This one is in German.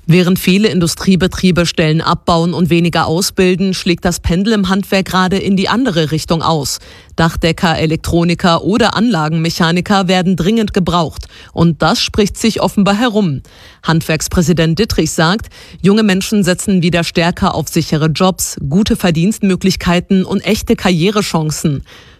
Während viele Industriebetriebe Stellen abbauen und weniger ausbilden, schlägt das Pendel im Handwerk gerade in die andere Richtung aus. Dachdecker, Elektroniker oder Anlagenmechaniker werden dringend gebraucht. Und das spricht sich offenbar herum. Handwerkspräsident Dittrich sagt, junge Menschen setzen wieder stärker auf sichere Jobs, gute Verdienstmöglichkeiten und echte Karrierechancen.